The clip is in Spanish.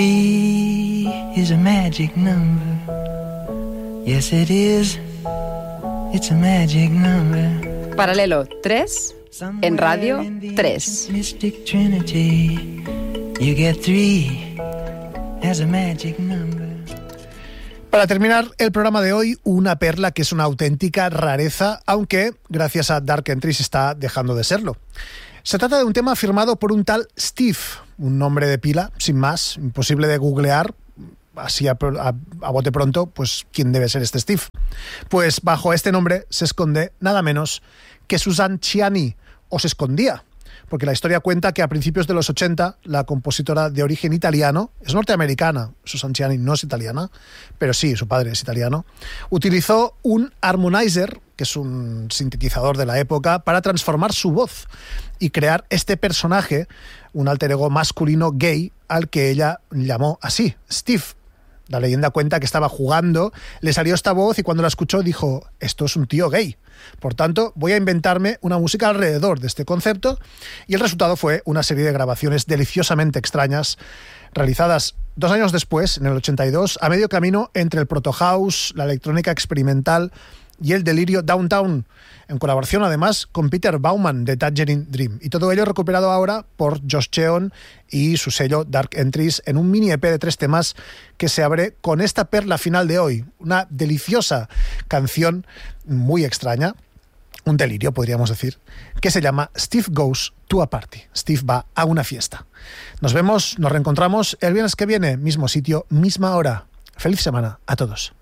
Is a magic number. Yes, it is. It's a magic number. Paralelo 3 en Radio 3. Mystic Trinity. You get 3 as a magic number. Para terminar el programa de hoy, una perla que es una auténtica rareza, aunque gracias a Dark Entries está dejando de serlo. Se trata de un tema firmado por un tal Steve, un nombre de pila, sin más, imposible de googlear, así a bote pronto, pues ¿quién debe ser este Steve? Pues bajo este nombre se esconde nada menos que Susan Ciani, o se escondía, porque la historia cuenta que a principios de los 80, la compositora de origen italiano, es norteamericana, Susan Ciani no es italiana, pero sí, su padre es italiano, utilizó un harmonizer, que es un sintetizador de la época, para transformar su voz y crear este personaje, un alter ego masculino gay, al que ella llamó así, Steve. La leyenda cuenta que estaba jugando, le salió esta voz y cuando la escuchó dijo, esto es un tío gay. Por tanto, voy a inventarme una música alrededor de este concepto y el resultado fue una serie de grabaciones deliciosamente extrañas realizadas 2 años después, en el 82, a medio camino entre el proto house, la electrónica experimental y el delirio downtown, en colaboración además con Peter Baumann de Tangerine Dream. Y todo ello recuperado ahora por Josh Cheon y su sello Dark Entries en un mini EP de 3 temas que se abre con esta perla final de hoy, una deliciosa canción muy extraña, un delirio podríamos decir, que se llama Steve Goes to a Party. Steve va a una fiesta. Nos vemos, nos reencontramos el viernes que viene, mismo sitio, misma hora. Feliz semana a todos.